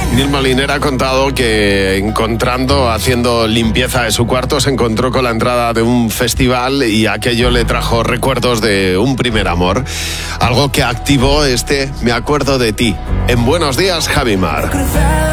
Neil Moliner ha contado que haciendo limpieza de su cuarto, se encontró con la entrada de un festival y aquello le trajo recuerdos de un primer amor. Algo que activó Me acuerdo de ti. En Buenos Días, Javi Mar.